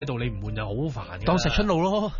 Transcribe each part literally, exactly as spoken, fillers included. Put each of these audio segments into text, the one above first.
度你唔換就好煩嘅。 當石春路咯，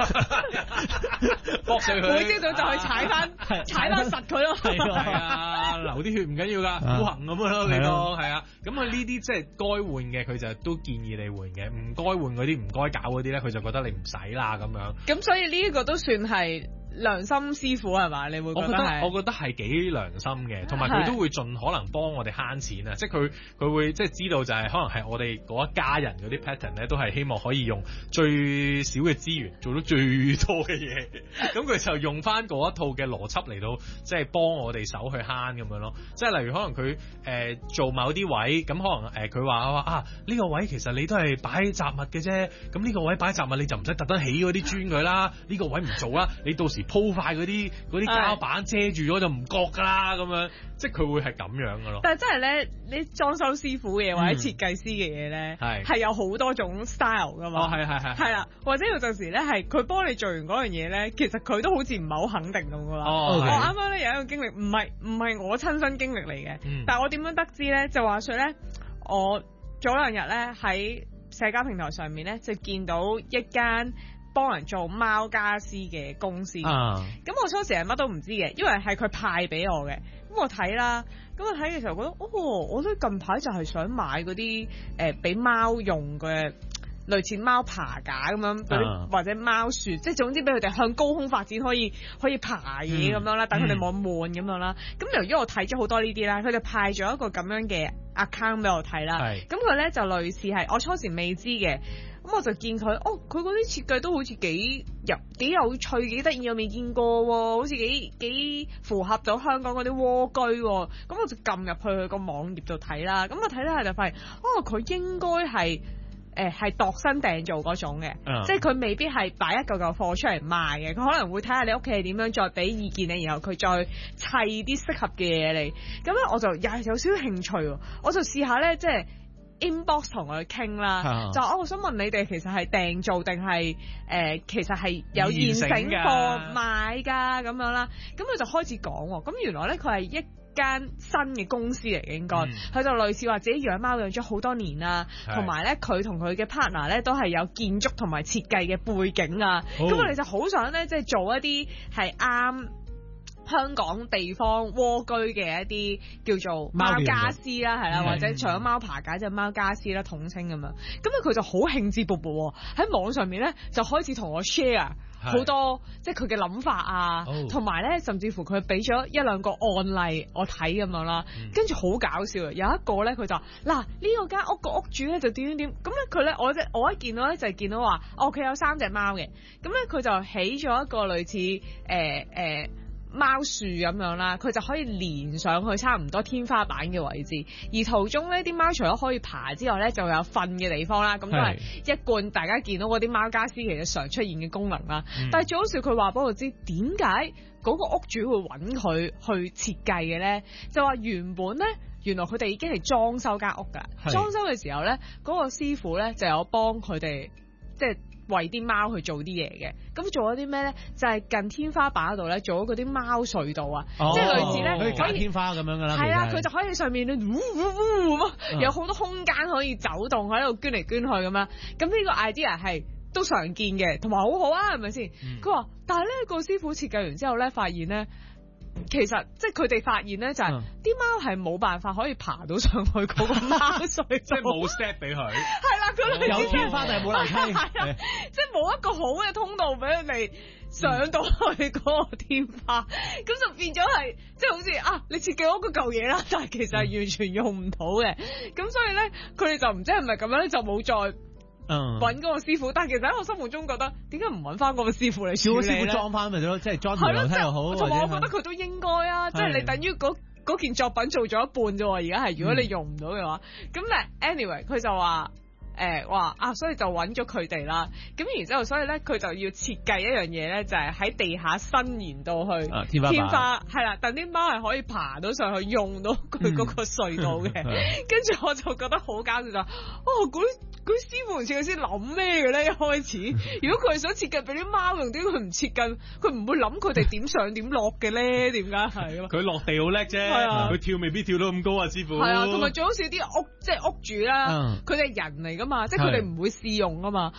搏碎佢。 每朝早就去踩翻踩翻實佢咯。 係啊，流啲血唔緊要㗎，苦行咁樣咯，你當係啊。咁佢呢啲即係該換嘅，佢就都建議你換嘅；唔該換嗰啲、唔該搞嗰啲咧，佢就覺得你唔使啦咁樣。 咁所以呢一個都算係良心師傅係嘛？你會覺得係？ 我覺得係幾良心嘅，同埋佢都會盡可能幫我哋慳錢啊！即係佢佢會即係知道就係可能係我哋嗰一家人嗰啲 pattern 咧，都係希望可以用最少嘅資源做到最多嘅嘢。咁佢就用翻嗰一套嘅邏輯嚟到，即係幫我哋手去慳咁樣咯。即係例如可能佢誒、呃、做某啲位，咁可能誒佢話話啊呢、呢個位其實你都係擺雜物嘅啫，咁呢個位擺雜物你就唔使特登起嗰啲磚佢啦，呢、呢個位唔做啦，你到時鋪塊嗰啲嗰啲膠板遮住咗就唔覺㗎啦咁樣，即係佢會係咁樣㗎咯。 但係真係咧，你裝修師傅嘅或者設計師嘅嘢咧，係係、嗯、有好多種 style 㗎嘛。 哦，係係係。係啦，或者有陣時咧係佢幫你做完嗰樣嘢咧，其實佢都好似唔係好肯定咁㗎啦。 哦， 我啱啱咧有一個經歷，唔係唔係我親身經歷嚟嘅，嗯、但係我點樣得知咧？就話說咧，我早兩日咧喺社交平台上面咧就見到一間幫人做貓家私嘅公司，咁、啊、我初時係乜都唔知嘅，因為係佢派俾我嘅，咁我睇啦，咁我睇嘅時候覺得，哦，我都近排就係想買嗰啲誒俾貓用嘅類似貓爬架咁樣，啊、或者貓樹，即係總之俾佢哋向高空發展，可以可以爬嘢咁樣啦，等佢哋冇咁悶咁樣啦。咁、嗯、由於我睇咗好多呢啲啦，佢就派咗一個咁樣嘅 account 俾我睇啦，咁佢咧就類似係我初時未知嘅。咁我就見佢，哦，佢嗰啲設計都好似幾入幾有趣，幾得意，我未見過喎，好似幾幾符合到香港嗰啲蝸居喎。咁我就撳入去佢個網頁度睇啦。咁我睇睇下就發現，哦，佢應該係誒係度身訂做嗰種嘅，uh. 即係佢未必係擺一嚿嚿貨出嚟賣嘅。佢可能會睇下你屋企係點樣，再俾意見你，然後佢再砌啲適合嘅嘢嚟。咁咧我就又係有少少興趣喎，我就試下咧，即係inbox 同佢傾啦，啊、就我想問你哋其實係訂做定係誒其實係有現成貨買㗎咁樣啦，咁佢就開始講喎，咁原來咧佢係一間新嘅公司嚟嘅應該，佢、嗯、就類似話自己養貓養咗好多年啦，同埋咧佢同佢嘅 partner 咧都係有建築同埋設計嘅背景啊，咁我哋就好想咧即係做一啲係啱香港地方蝸居嘅一啲叫做貓家私啦，係啦，或者除咗貓爬架就貓家私啦，統稱咁樣。咁咧佢就好興致勃勃喺網上面咧就開始同我 share 好多即係佢嘅諗法啊，同埋咧甚至乎佢俾咗一兩個案例我睇咁樣啦。跟住好搞笑啊！有一個咧佢就嗱呢、呢個間屋個屋主咧就點點點，咁咧佢咧我即我一見到咧就係見到話哦佢有三隻貓嘅，咁咧佢就起咗一個類似誒誒。呃呃貓樹咁樣啦，佢就可以連上去差唔多天花板嘅位置，而途中呢啲貓除咗可以爬之外呢，就有瞓嘅地方啦，咁都係一貫大家見到嗰啲貓家私其實常出現嘅功能啦。嗯、但係最好笑佢話俾我知點解嗰個屋主會揾佢去設計嘅呢？就話原本呢，原來佢哋已經係裝修間屋㗎，裝修嘅時候呢，嗰、嗰個師傅呢就有幫佢哋即係為啲貓去做啲嘢嘅，咁做咗啲咩咧？就係、是、近天花板嗰度咧，做咗嗰啲貓隧道啊，哦、即係類似咧可以假天花咁樣噶啦。係啊，佢就可以上面咧，嗚嗚嗚有好多空間可以走動喺度捐嚟捐去咁樣。咁呢個 idea 係都常見嘅，同埋好好啊，係咪先？佢話、嗯，但係咧個師傅設計完之後咧，發現咧。其實即係佢哋發現咧，就係啲貓係冇辦法可以爬到上去嗰個貓隧道， 即係冇 set 俾佢。 係啦，佢有天花定係冇樓梯， 係即係冇一個好嘅通道俾佢哋上到去嗰個天花，咁、嗯、就變咗係即係好似啊，你設計咗嗰嚿嘢啦，但係其實係完全用唔到嘅。咁、嗯、所以咧，佢哋就唔知係咪咁樣咧，就冇再。嗯，揾嗰個師傅，但係其實喺我心目中覺得，點解唔揾翻嗰個師傅嚟處理咧？叫個師傅裝翻咪得咯，即係裝條樓梯又好。同埋我覺得佢都應該啊，即係你等於嗰嗰件作品做咗一半啫喎，而家係如果你用唔到嘅話，咁咧 anyway 佢就話誒話啊，所以就揾咗佢哋啦。咁然之後，所以咧佢就要設計一樣嘢咧，就係喺地下伸延到去天花，天花係啦，等啲貓係可以爬到上去，用到佢嗰個隧道嘅。跟住我就覺得好搞笑就，哦嗰啲。嗰啲師傅唔設計師諗咩嘅咧？一開始，如果佢係想設計俾啲貓用，點解佢唔設計？佢唔會諗佢哋點上點落嘅咧？點解係？佢落地好叻啫，佢、啊、跳未必跳到咁高啊，師傅。係啊，同埋最好笑啲屋，即係屋主啦，佢哋、嗯、人嚟噶嘛，即係佢哋唔會試用噶嘛。